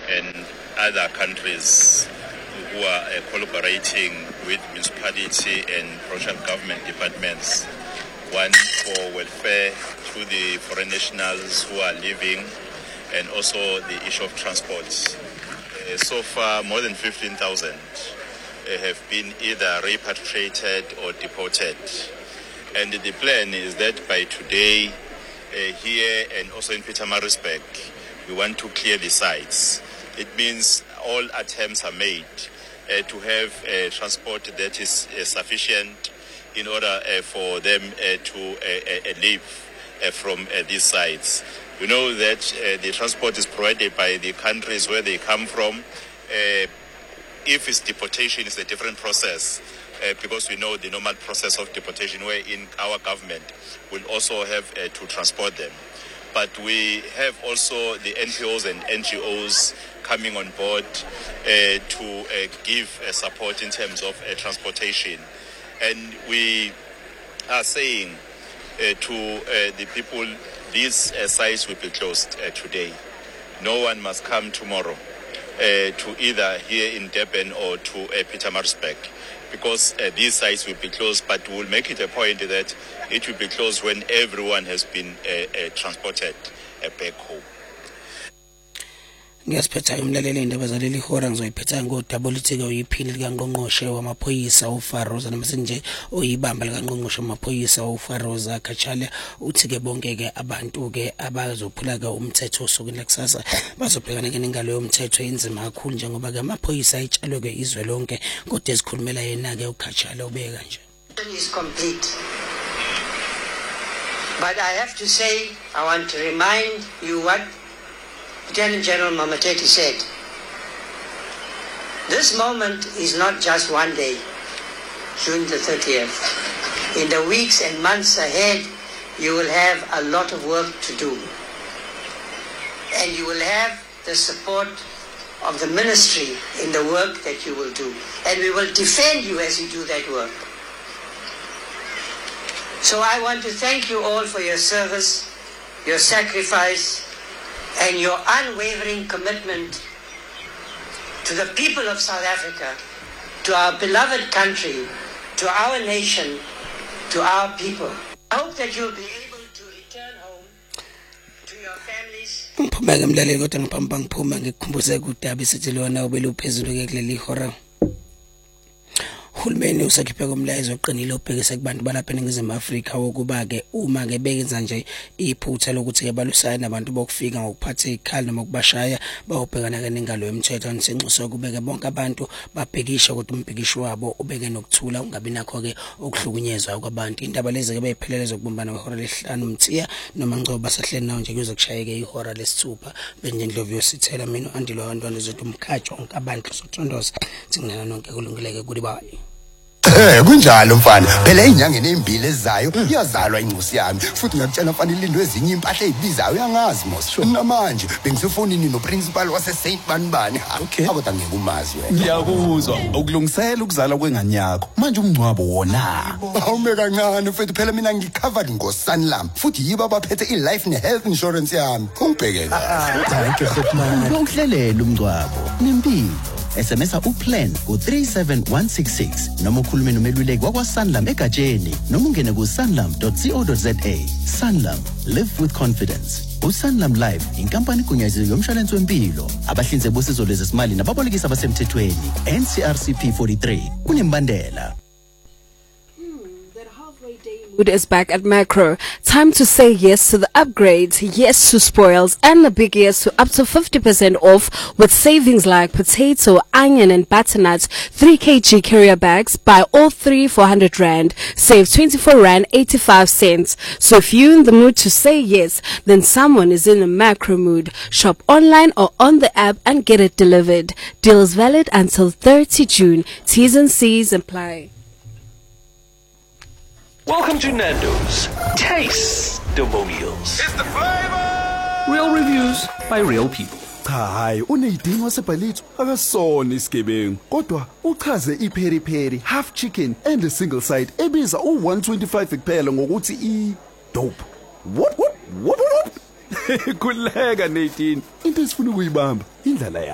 and other countries who are collaborating with municipality and provincial government departments. One for welfare to the foreign nationals who are living, and also the issue of transport. So far, more than 15,000 have been either repatriated or deported. And the plan is that by today, here and also in Pietermaritzburg, we want to clear the sites. It means all attempts are made to have transport that is sufficient in order for them to leave from these sites. We know that the transport is provided by the countries where they come from. If it's deportation, it's a different process because we know the normal process of deportation, wherein our government will also have to transport them. But we have also the NPOs and NGOs coming on board to give support in terms of transportation. And we are saying to the people, these sites will be closed today. No one must come tomorrow to either here in Durban or to Pietermaritzburg, because these sites will be closed, but we'll make it a point that it will be closed when everyone has been transported back home. Ngiyasiphetha umlaleli indaba zaleli hora ngizoyiphetha ngoDabulithike uyiphini likaNgqongqoshe wamaphoyisa uFaroza namasenje oyibamba likaNgqongqoshe wamaphoyisa uFaroza Kachale uthi ke bonke ke abantu ke abazophula ke umthetho osukwini lakusasa bazobhekana ke nengalo yomthetho enzima kakhulu njengoba ke amaphoyisa ayitshalwe ke izwe lonke kodwa ezikhulumela yena ke uKachale ubeka nje. Is complete. But I have to say, I want to remind you what Lieutenant General Mamateti said. This moment is not just one day, June the 30th. In the weeks and months ahead, you will have a lot of work to do. And you will have the support of the ministry in the work that you will do. And we will defend you as you do that work. So I want to thank you all for your service, your sacrifice, and your unwavering commitment to the people of South Africa, to our beloved country, to our nation, to our people. I hope that you'll be able to return home to your families. Ngiphuma ke mlaleli kodwa ngiphampa ngiphuma ngikukhumbuze kuDabi sithi lona ubele uphezulu ke kuleli hora. Uhulumeni usakhiphe komlayezo oqinile obhekisa kubantu balapha eNingizimu Afrika wokuba ke uma ke bekenza nje iphutha lokuthi ke balusana nabantu bokufika ngokuphatha ikhali noma ukubashaya bayobhekana ke nengalo yomthetho nisenxuso kubeke bonke abantu babhekisha kodwa umbhekisho wabo ubeke nokuthula ungabi nakho ke okuhlukunyezwa kwabantu. Indaba lezi ke bayiphelele zokubumbana kwehora lesihlanu Mthiya noma Ngcobo basahleli nawo nje kuze kushayeke ihora lesithupha benje Ndlovu yosithela mina uAndilo wabantwana zethu umkhajo onke abantu sothondoza singena nonke kulungileke kuli bayi. Kunjalo mfana phela inyangeni ezimbili ezayo iyazalwa incosi yami futhi ngakutshela mfana ilindwe ezinye impahla ezibizayo uyangazi mos namanje bengisefonini noprincipal wase Saint Banibani kodwa ngeke umazi wena. Ngiyakuzwa ukulungisela ukuzala kwengane yakho manje umncwabo wona awume kancane mfethu phela mina ngicovered ngoSanlam futhi yibo abaphethe iLife neHealth Insurance yami ungibhekele. Thank you Khotman uhlelele umncwabo nempilo SMS uplan ku37166 noma ukhulume nomeluleki wakwaSanlam egatsheni noma ungene ku sanlam.co.za. Sanlam, live with confidence. uSanlam Life inkampani egunyaziwe yomshwalense wempilo abahlinzeki bosizo lwezesimali nababolekisi abasemthethweni NCRCP 43 kunembandela. Mood is back at Macro. Time to say yes to the upgrades, yes to spoils, and a big yes to up to 50% off with savings like potato, onion, and butternut 3 kg carrier bags. Buy all 3 for 100 Rand. Save 24 Rand 85 cents. So if you're in the mood to say yes, then someone is in a Macro mood. Shop online or on the app and get it delivered. Deals valid until 30 June. T's and C's apply. Welcome to Nando's. Taste the meals. It's the flavor! Real reviews by real people. Hayi uneyidingo wasebhalitho akasona isigebengu kodwa uchaze iPeri Peri half chicken and a single side ebiza u125 kuphela ngokuthi dope. What? Kuleka 18 into esifuna ukuyibamba indlela